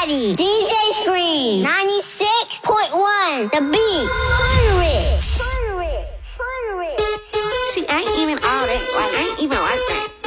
everybody. DJ Scream 96.1. The beat. Hundred. She ain't even all that. Like, I ain't even like that.